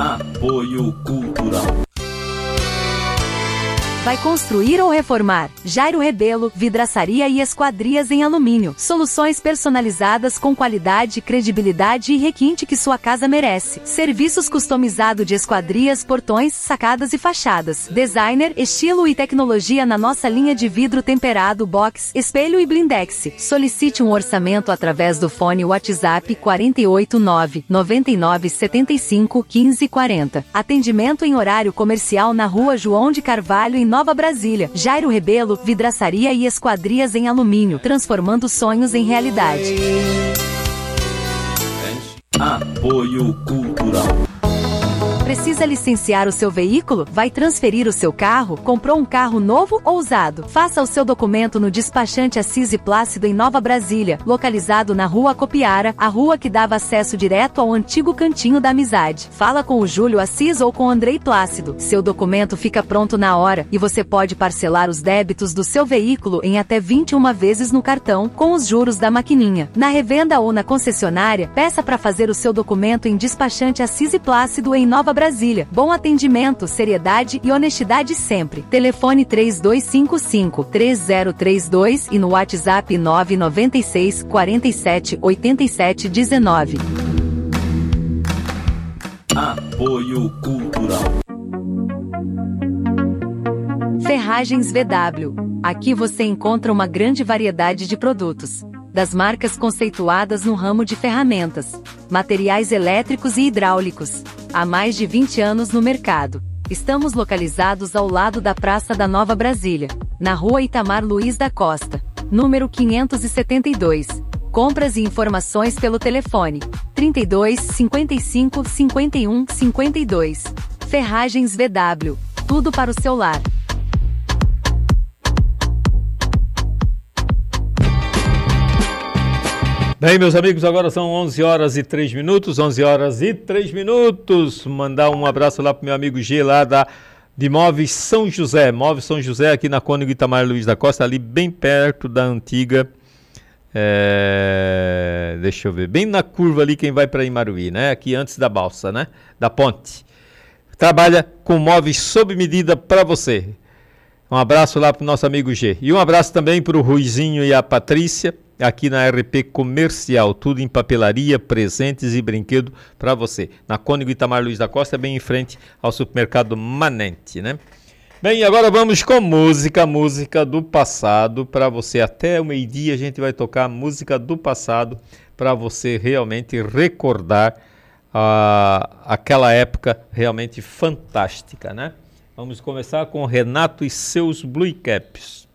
Apoio Cultural. Vai construir ou reformar? Jairo Rebelo, vidraçaria e esquadrias em alumínio. Soluções personalizadas com qualidade, credibilidade e requinte que sua casa merece. Serviços customizado de esquadrias, portões, sacadas e fachadas. Designer, estilo e tecnologia na nossa linha de vidro temperado, box, espelho e blindex. Solicite um orçamento através do fone WhatsApp 489 9975 1540. Atendimento em horário comercial na Rua João de Carvalho, em Nova Brasília. Jairo Rebelo, vidraçaria e esquadrias em alumínio, transformando sonhos em realidade. Apoio Cultural. Precisa licenciar o seu veículo? Vai transferir o seu carro? Comprou um carro novo ou usado? Faça o seu documento no despachante Assis e Plácido em Nova Brasília, localizado na Rua Copiara, a rua que dava acesso direto ao antigo Cantinho da Amizade. Fala com o Júlio Assis ou com o Andrei Plácido. Seu documento fica pronto na hora e você pode parcelar os débitos do seu veículo em até 21 vezes no cartão, com os juros da maquininha. Na revenda ou na concessionária, peça para fazer o seu documento em despachante Assis e Plácido em Nova Brasília. Bom atendimento, seriedade e honestidade sempre. Telefone 3255-3032 e no WhatsApp 996 47 87 19. Apoio Cultural. Ferragens VW. Aqui você encontra uma grande variedade de produtos, das marcas conceituadas no ramo de ferramentas, materiais elétricos e hidráulicos. Há mais de 20 anos no mercado. Estamos localizados ao lado da Praça da Nova Brasília, na Rua Itamar Luiz da Costa, número 572. Compras e informações pelo telefone 32 55 51 52. Ferragens VW. Tudo para o seu lar. Bem, meus amigos, agora são 11 horas e 3 minutos, 11 horas e 3 minutos. Mandar um abraço lá pro meu amigo G, lá de Móveis São José. Móveis São José, aqui na Cônigo Itamar Luiz da Costa, ali bem perto da antiga, deixa eu ver, bem na curva ali, quem vai para Imaruí, né? Aqui antes da balsa, né? Da ponte. Trabalha com móveis sob medida para você. Um abraço lá pro nosso amigo G. E um abraço também pro Ruizinho e a Patrícia, aqui na RP Comercial, tudo em papelaria, presentes e brinquedo para você. Na Cônigo Itamar Luiz da Costa, bem em frente ao supermercado Manente, né? Bem, agora vamos com música do passado para você. Até o meio-dia a gente vai tocar música do passado para você realmente recordar aquela época realmente fantástica, né? Vamos começar com Renato e seus Blue Caps.